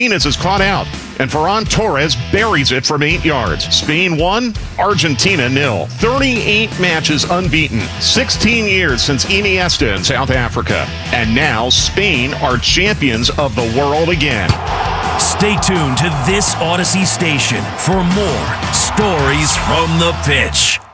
Martinez is caught out, and Ferran Torres buries it from 8 yards. Spain 1, Argentina 0. 38 matches unbeaten, 16 years since Iniesta in South Africa. And now Spain are champions of the world again. Stay tuned to this Odyssey station for more stories from the pitch.